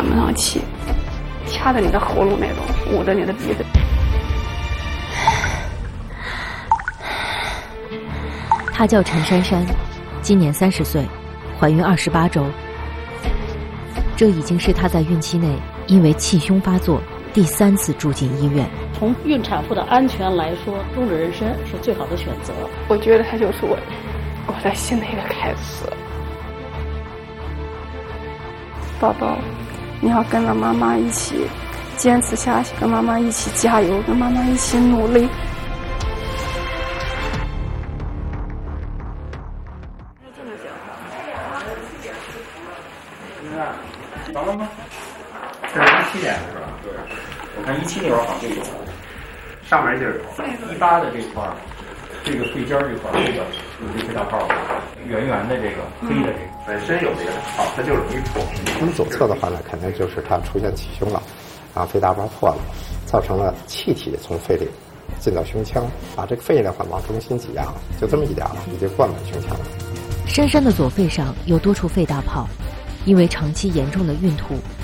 门上气，掐着你的喉咙那种，捂着你的鼻子。 她叫陈珊珊，今年30岁，怀孕28周。这已经是她在孕期内因为气胸发作第3次住进医院。 从孕产妇的安全来说，终止妊娠是最好的选择。 我觉得它就是我在心里的开始。宝宝，你要跟着妈妈一起坚持下去，跟妈妈一起加油，跟妈妈一起努力。 着了吗？这是17年的是吧？对，我看17那会儿好像就有，上面就有18的这块儿，这个肺尖这块儿，这个有这个大泡，圆圆的这个黑的这个，本身有这个泡，它就容易破。 从左侧的话呢，肯定就是它出现气胸了，然后肺大泡破了，造成了气体从肺里进到胸腔，把这个肺的话往中心挤压了，就这么一点了，已经灌满胸腔了。 珊珊的左肺上有多处肺大泡，因为长期严重的孕吐